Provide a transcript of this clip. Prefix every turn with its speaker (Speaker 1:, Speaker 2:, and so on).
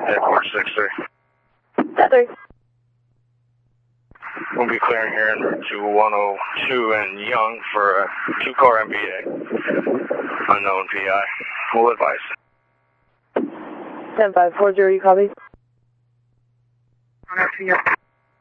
Speaker 1: Airport 6-3.
Speaker 2: 3.
Speaker 1: We'll be clearing here to 102 and Young for a 2-car MBA. Unknown PI. We'll advise.
Speaker 2: 10-5, 4-0, you copy?
Speaker 3: 102 Young.